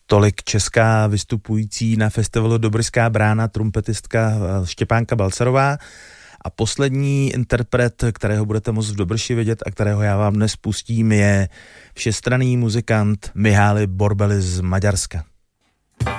Tolik česká vystupující na festivalu Dobryská brána trumpetistka Štěpánka Balcarová. A poslední interpret, kterého budete moct v Dobrši vidět a kterého já vám dnes pustím, je všestranný muzikant Mihály Borbely z Maďarska.